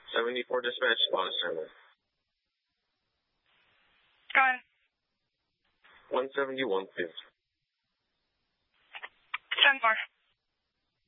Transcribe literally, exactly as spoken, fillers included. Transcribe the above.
seventy-four dispatch, spot center. Go ahead. one seventy-one, please. ten four.